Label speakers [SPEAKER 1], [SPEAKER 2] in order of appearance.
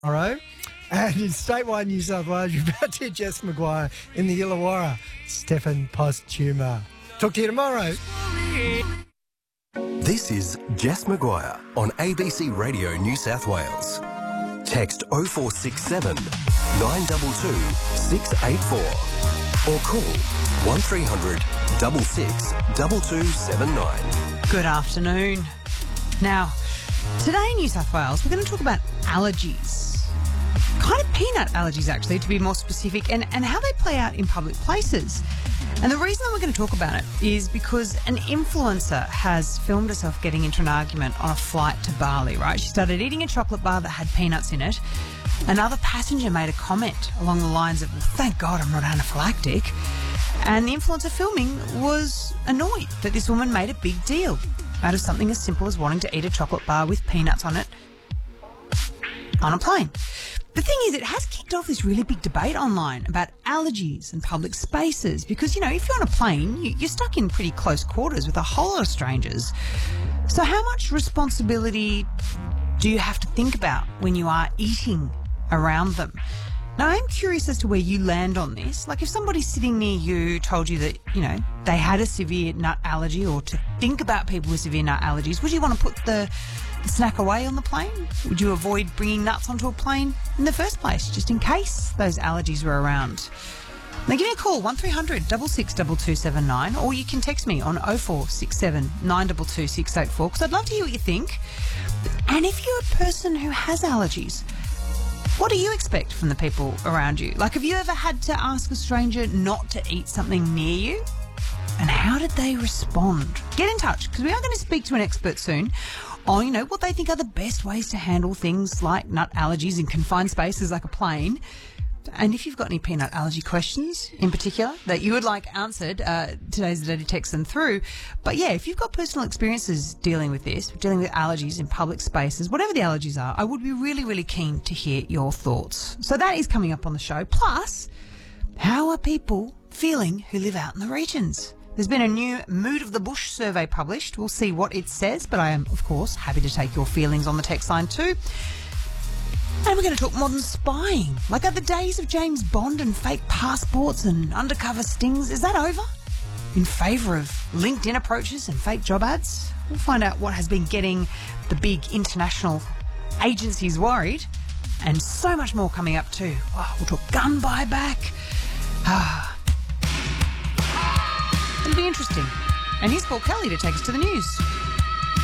[SPEAKER 1] tomorrow. And in statewide New South Wales, you're about to hear Jess Maguire in the Illawarra, Stefan Postuma. Talk to you tomorrow.
[SPEAKER 2] This is Jess Maguire on ABC Radio New South Wales. Text 0467 922 684 or call 1300 66 2279.
[SPEAKER 3] Good afternoon. Now, today in New South Wales, we're going to talk about allergies. Kind of peanut allergies, actually, to be more specific, and how they play out in public places. And the reason that we're going to talk about it is because an influencer has filmed herself getting into an argument on a flight to Bali, right? She started eating a chocolate bar that had peanuts in it. Another passenger made a comment along the lines of, well, thank God I'm not anaphylactic. And the influencer filming was annoyed that this woman made a big deal out of something as simple as wanting to eat a chocolate bar with peanuts on it on a plane. The thing is, it has kicked off this really big debate online about allergies and public spaces because, you know, if you're on a plane, you're stuck in pretty close quarters with a whole lot of strangers. So how much responsibility do you have to think about when you are eating around them? Now, I'm curious as to where you land on this. Like, if somebody sitting near you told you that, you know, they had a severe nut allergy or to think about people with severe nut allergies, would you want to put the snack away on the plane? Would you avoid bringing nuts onto a plane in the first place, just in case those allergies were around? Now, give me a call, 1300 66 2279, or you can text me on 0467 922 684, because I'd love to hear what you think. And if you're a person who has allergies, what do you expect from the people around you? Like, have you ever had to ask a stranger not to eat something near you? And how did they respond? Get in touch, because we are going to speak to an expert soon on, you know, what they think are the best ways to handle things like nut allergies in confined spaces like a plane. And if you've got any peanut allergy questions in particular that you would like answered, today's the day to text them through. But yeah, if you've got personal experiences dealing with this, dealing with allergies in public spaces, whatever the allergies are, I would be really, really keen to hear your thoughts. So that is coming up on the show. Plus, how are people feeling who live out in the regions? There's been a new Mood of the Bush survey published. We'll see what it says, but I am, of course, happy to take your feelings on the text line too. And we're going to talk modern spying. Like, are the days of James Bond and fake passports and undercover stings, is that over? In favour of LinkedIn approaches and fake job ads? We'll find out what has been getting the big international agencies worried. And so much more coming up too. Oh, we'll talk gun buyback. It'll be interesting. And here's Paul Kelly to take us to the news.